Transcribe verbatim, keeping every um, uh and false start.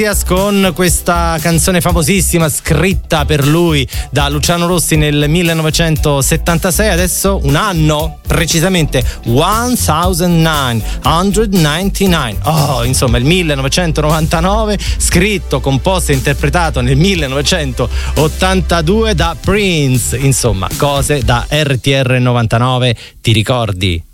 con questa canzone famosissima scritta per lui da Luciano Rossi nel millenovecentosettantasei. Adesso un anno precisamente millenovecentonovantanove. Oh, insomma il millenovecentonovantanove, scritto, composto e interpretato nel millenovecentottantadue da Prince. Insomma, cose da R T R novantanove, ti ricordi?